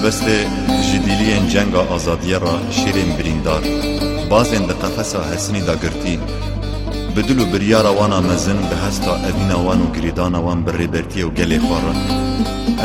مبست جدیلین جنگا آزادیه را شیرین بریندار بازین ده قفصا حسنی دا گرتی بدلو بریارا وانا مزن به هستا اوینا وان و گریدانا وان بر ریبرتی و گلی خوارن